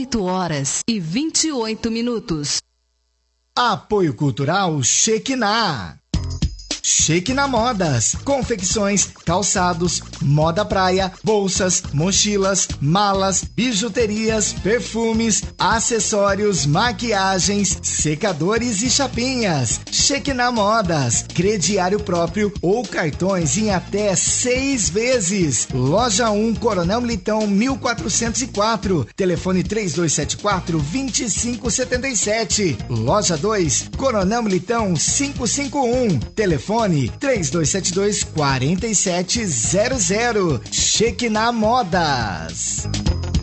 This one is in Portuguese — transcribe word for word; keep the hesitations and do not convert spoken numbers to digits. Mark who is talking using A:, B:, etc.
A: oito horas e vinte e oito minutos.
B: Apoio Cultural Shekinah. Shekinah Modas, confecções, calçados, moda praia, bolsas, mochilas, malas, bijuterias, perfumes, acessórios, maquiagens, secadores e chapinhas. Shekinah Modas, crediário próprio ou cartões em até seis vezes. Loja um, Coronel Militão, mil quatrocentos e quatro. Telefone três dois sete quatro, dois cinco sete sete. Loja dois, Coronel Militão, quinhentos e cinquenta e um. Telefone três dois sete dois, quatro sete zero zero. Shekinah Modas.